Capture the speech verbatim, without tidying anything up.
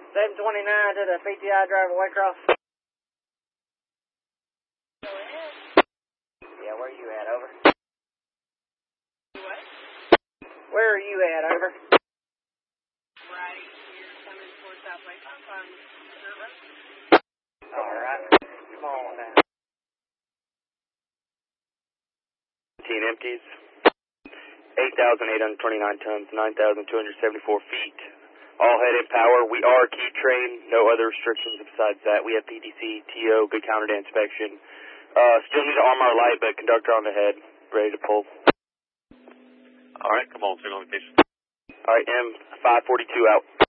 seven twenty-nine to the P T I driver, Waycross. Go ahead. Yeah, where are you at, over? What? Where are you at, over? Right here, coming towards South Waycross on Dirt Road. Alright, come on now. fifteen empties, eight thousand eight hundred twenty-nine tons, nine thousand two hundred seventy-four feet. All head in power. We are key train. No other restrictions besides that. We have P D C, T O, good counter to inspection. Uh, still need to arm our light, but conductor on the head, ready to pull. All right, come on, signal location. All right, M five forty-two out.